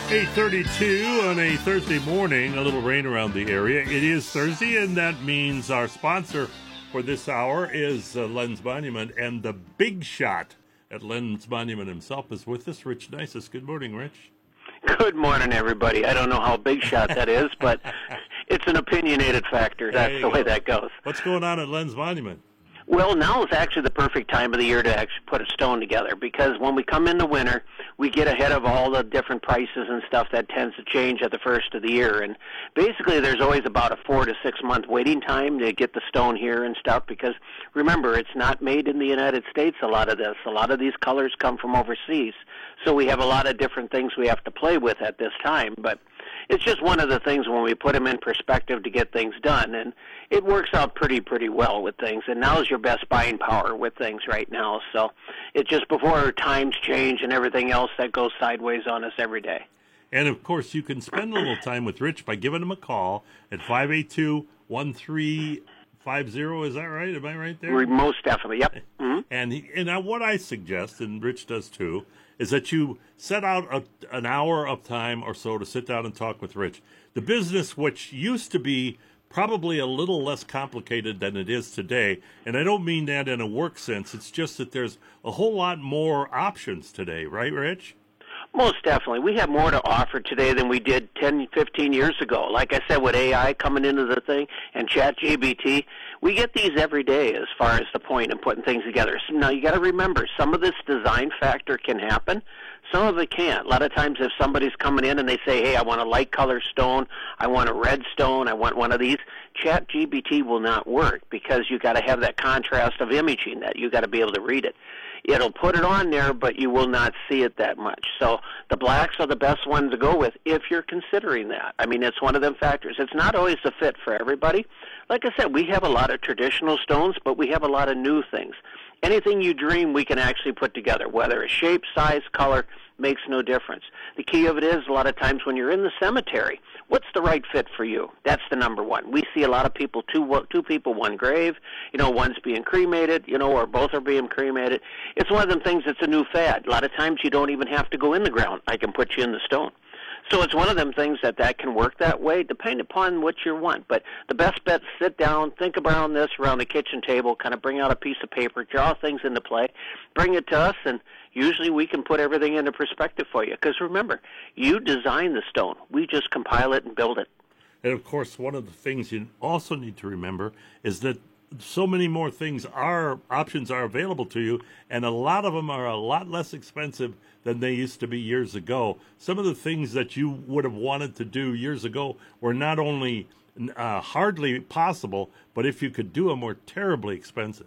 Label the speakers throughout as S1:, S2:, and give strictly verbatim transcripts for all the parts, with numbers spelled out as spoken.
S1: eight thirty-two on a Thursday morning, a little rain around the area. It is Thursday, and that means our sponsor for this hour is uh, Len's Monument, and the big shot at Len's Monument himself is with us, Rich Nisus. Good morning, Rich.
S2: Good morning, everybody. I don't know how big shot that is, but it's an opinionated factor. That's the way
S1: go.
S2: that goes.
S1: What's going on at Len's Monument?
S2: Well, now is actually the perfect time of the year to actually put a stone together, because when we come into winter, we get ahead of all the different prices and stuff that tends to change at the first of the year. And basically, there's always about a four to six month waiting time to get the stone here and stuff, because remember, it's not made in the United States, a lot of this. A lot of these colors come from overseas. So we have a lot of different things we have to play with at this time. But it's just one of the things when we put them in perspective to get things done. And it works out pretty, pretty well with things. And now is your best buying power with things right now. So it's just before times change and everything else that goes sideways on us every day.
S1: And, of course, you can spend a little time with Rich by giving him a call at five eight two, one three five zero. Is that right? Am I right there?
S2: We're most definitely, yep. Mm-hmm.
S1: And, he, and uh, what I suggest, and Rich does too, is that you set out a, an hour of time or so to sit down and talk with Rich. The business, which used to be probably a little less complicated than it is today, and I don't mean that in a work sense, it's just that there's a whole lot more options today, right, Rich?
S2: Most definitely. We have more to offer today than we did ten, fifteen years ago. Like I said, with A I coming into the thing and ChatGPT, we get these every day as far as the point of putting things together. So now you got to remember, some of this design factor can happen. Some of it can't. A lot of times if somebody's coming in and they say, hey, I want a light color stone, I want a red stone, I want one of these, ChatGPT will not work, because you got to have that contrast of imaging that you got to be able to read it. It'll put it on there, but you will not see it that much. So the blacks are the best ones to go with if you're considering that. I mean, it's one of them factors. It's not always a fit for everybody. Like I said, we have a lot of traditional stones, but we have a lot of new things. Anything you dream, we can actually put together, whether it's shape, size, color, makes no difference. The key of it is, a lot of times when you're in the cemetery, what's the right fit for you? That's the number one. We see a lot of people, two two people, one grave, you know, one's being cremated, you know, or both are being cremated. It's one of them things that's a new fad. A lot of times you don't even have to go in the ground. I can put you in the stone. So it's one of them things that that can work that way, depending upon what you want. But the best bet, sit down, think around this around the kitchen table, kind of bring out a piece of paper, draw things into play, bring it to us, and usually we can put everything into perspective for you. Because remember, you design the stone. We just compile it and build it.
S1: And, of course, one of the things you also need to remember is that so many more things are, options are available to you, and a lot of them are a lot less expensive than they used to be years ago. Some of the things that you would have wanted to do years ago were not only uh, hardly possible, but if you could do them, were terribly expensive.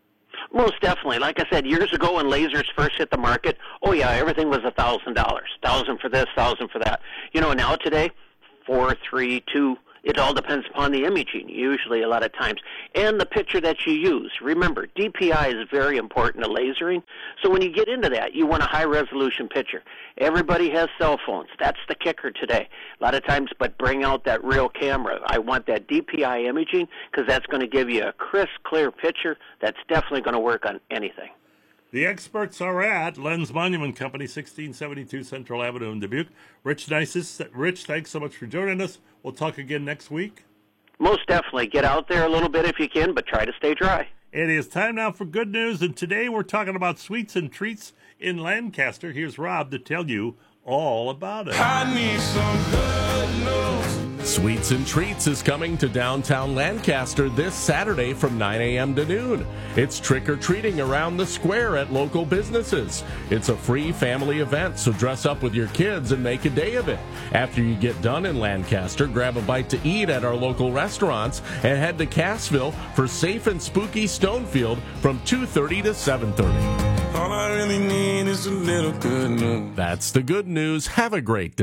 S2: Most definitely. Like I said, years ago when lasers first hit the market, oh yeah, everything was a thousand dollars. Thousand for this, thousand for that. You know, now today, four, three, two. It all depends upon the imaging, usually a lot of times, and the picture that you use. Remember, D P I is very important to lasering, so when you get into that, you want a high-resolution picture. Everybody has cell phones. That's the kicker today. A lot of times, but bring out that real camera. I want that D P I imaging, because that's going to give you a crisp, clear picture that's definitely going to work on anything.
S1: The experts are at Len's Monument Company, sixteen seventy-two Central Avenue in Dubuque. Rich Nisus. Rich, thanks so much for joining us. We'll talk again next week.
S2: Most definitely. Get out there a little bit if you can, but try to stay dry.
S1: It is time now for good news, and today we're talking about sweets and treats in Lancaster. Here's Rob to tell you all about it.
S3: I need some good news.
S4: Sweets and Treats is coming to downtown Lancaster this Saturday from nine a.m. to noon. It's trick-or-treating around the square at local businesses. It's a free family event, so dress up with your kids and make a day of it. After you get done in Lancaster, grab a bite to eat at our local restaurants and head to Cassville for Safe and Spooky Stonefield from two thirty to seven thirty.
S3: All I really need is a little good news.
S4: That's the good news. Have a great day.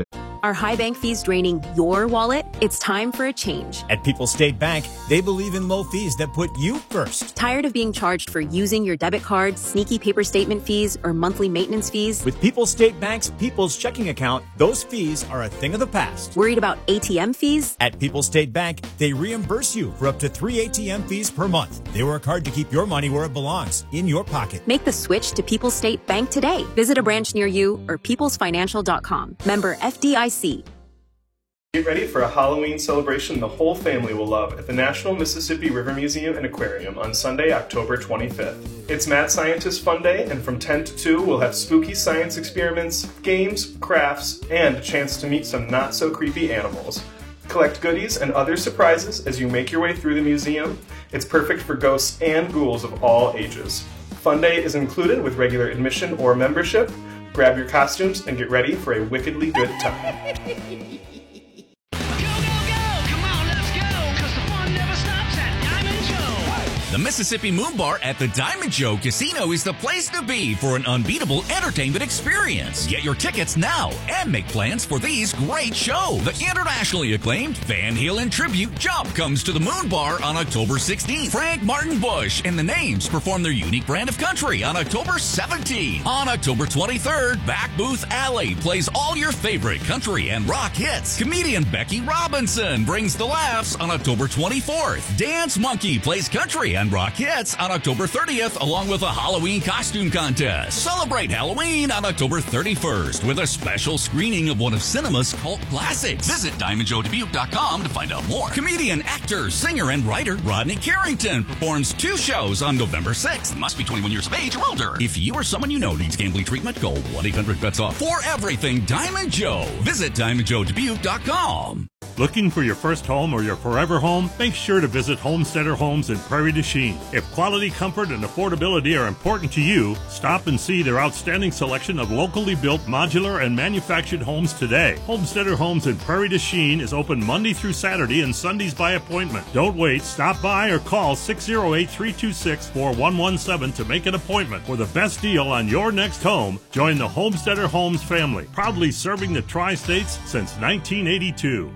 S5: Are high bank fees draining your wallet? It's time for a change.
S6: At People's State Bank, they believe in low fees that put you first.
S5: Tired of being charged for using your debit card, sneaky paper statement fees, or monthly maintenance fees?
S6: With People's State Bank's People's Checking Account, those fees are a thing of the past.
S5: Worried about A T M fees?
S6: At People's State Bank, they reimburse you for up to three A T M fees per month. They work hard to keep your money where it belongs, in your pocket.
S5: Make the switch to People's State Bank today. Visit a branch near you or peoples financial dot com. Member F D I C.
S7: Get ready for a Halloween celebration the whole family will love at the National Mississippi River Museum and Aquarium on Sunday, October twenty-fifth. It's Mad Scientist Fun Day, and from ten to two, we'll have spooky science experiments, games, crafts, and a chance to meet some not-so-creepy animals. Collect goodies and other surprises as you make your way through the museum. It's perfect for ghosts and ghouls of all ages. Fun Day is included with regular admission or membership. Grab your costumes and get ready for a wickedly good time.
S8: The Mississippi Moon Bar at the Diamond Joe Casino is the place to be for an unbeatable entertainment experience. Get your tickets now and make plans for these great shows. The internationally acclaimed Van Halen tribute Jump comes to the Moon Bar on October sixteenth. Frank Martin Bush and the Names perform their unique brand of country on October seventeenth. On October twenty-third, Back Booth Alley plays all your favorite country and rock hits. Comedian Becky Robinson brings the laughs on October twenty-fourth. Dance Monkey plays country and rock hits on October thirtieth, along with a Halloween costume contest. Celebrate Halloween on October thirty-first with a special screening of one of cinema's cult classics. Visit diamond joe dubuque dot com to find out more. Comedian, actor, singer, and writer Rodney Carrington performs two shows on November sixth. Must be twenty-one years of age or older. If you or someone you know needs gambling treatment, call one eight hundred bets off. For everything Diamond Joe, visit diamond joe dubuque dot com.
S1: Looking for your first home or your forever home? Make sure to visit Homesteader Homes in Prairie du Chien. If quality, comfort, and affordability are important to you, stop and see their outstanding selection of locally built modular and manufactured homes today. Homesteader Homes in Prairie du Chien is open Monday through Saturday and Sundays by appointment. Don't wait. Stop by or call six oh eight, three two six, four one one seven to make an appointment. For the best deal on your next home, join the Homesteader Homes family, proudly serving the Tri-States since nineteen eighty-two.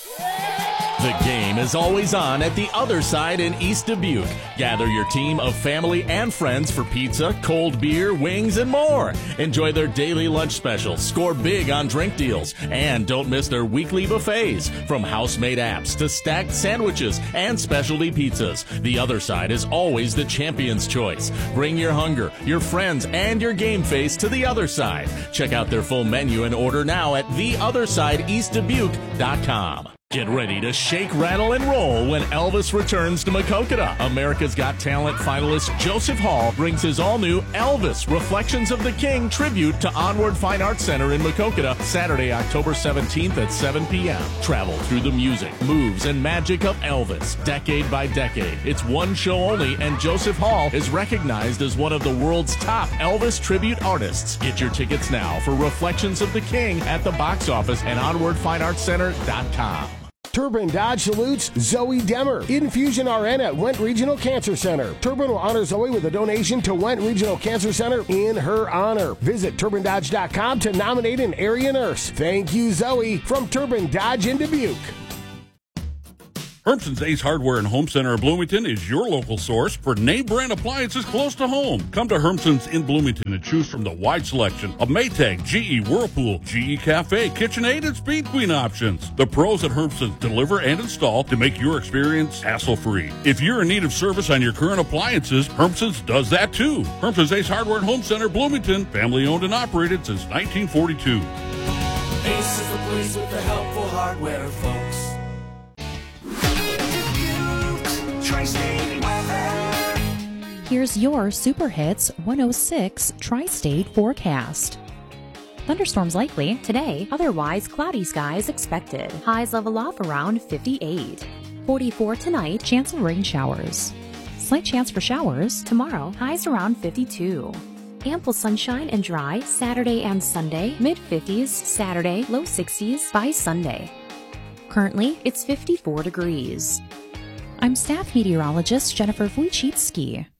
S4: The game is always on at the Other Side in East Dubuque. Gather your team of family and friends for pizza, cold beer, wings, and more. Enjoy their daily lunch specials, score big on drink deals, and don't miss their weekly buffets. From house-made apps to stacked sandwiches and specialty pizzas, The Other Side is always the champion's choice. Bring your hunger, your friends, and your game face to The Other Side. Check out their full menu and order now at the other side east dubuque dot com. Get ready to shake, rattle, and roll when Elvis returns to Maquoketa. America's Got Talent finalist Joseph Hall brings his all-new Elvis Reflections of the King tribute to Onward Fine Arts Center in Maquoketa Saturday, October seventeenth at seven p.m. Travel through the music, moves, and magic of Elvis, decade by decade. It's one show only, and Joseph Hall is recognized as one of the world's top Elvis tribute artists. Get your tickets now for Reflections of the King at the box office and onward fine arts center dot com.
S9: Turbin Dodge salutes Zoe Demmer, Infusion R N at Went Regional Cancer Center. Turbin will honor Zoe with a donation to Went Regional Cancer Center in her honor. Visit turbin dodge dot com to nominate an area nurse. Thank you, Zoe, from Turbin Dodge in Dubuque.
S10: Hermson's Ace Hardware and Home Center in Bloomington is your local source for name brand appliances close to home. Come to Hermson's in Bloomington and choose from the wide selection of Maytag, G E, Whirlpool, G E Cafe, KitchenAid, and Speed Queen options. The pros at Hermson's deliver and install to make your experience hassle-free. If you're in need of service on your current appliances, Hermson's does that too. Hermson's Ace Hardware and Home Center, Bloomington, family owned and operated since nineteen forty-two.
S3: Ace is the place with the helpful hardware, folks.
S11: Here's your Super Hits one oh six Tri-State forecast. Thunderstorms likely today, otherwise cloudy skies expected. Highs level off around fifty-eight. forty-four tonight, chance of rain showers. Slight chance for showers tomorrow, highs around fifty-two. Ample sunshine and dry Saturday and Sunday, mid fifties Saturday, low sixties by Sunday. Currently, it's fifty-four degrees. I'm staff meteorologist Jennifer Wojcicki.